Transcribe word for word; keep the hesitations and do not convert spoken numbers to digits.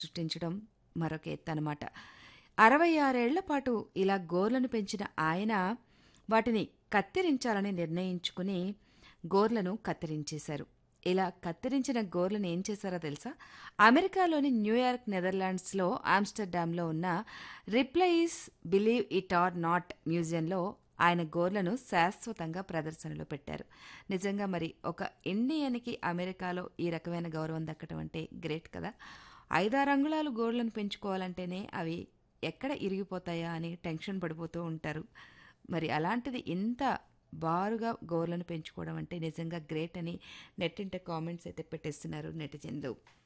సృష్టించడం మరొక ఎత్తనమాట. అరవై ఆరు ఏళ్ల పాటు ఇలా గోర్లను పెంచిన ఆయన వాటిని కత్తిరించాలని నిర్ణయించుకుని గోర్లను కత్తిరించేశారు. ఇలా కత్తిరించిన గోర్లను ఏం చేశారో తెలుసా? అమెరికాలోని న్యూయార్క్, నెదర్లాండ్స్‌లో ఆమ్స్టర్డామ్‌లో ఉన్న రిప్లయిస్ బిలీవ్ ఇట్ ఆర్ నాట్ మ్యూజియంలో ఆయన గోర్లను శాశ్వతంగా ప్రదర్శనలో పెట్టారు. నిజంగా మరి ఒక ఇండియన్‌కి అమెరికాలో ఈ రకమైన గౌరవం దక్కడం అంటే గ్రేట్ కదా! ఐదారు అంగుళాలు గోర్లను పెంచుకోవాలంటేనే అవి ఎక్కడ ఇరిగిపోతాయా అని టెన్షన్ పడిపోతూ ఉంటారు. మరి అలాంటిది ఇంత బారుగా గోర్లను పెంచుకోవడం అంటే నిజంగా గ్రేట్ అని నెట్టింట కామెంట్స్ అయితే పెట్టేస్తున్నారు నెటిజన్లు.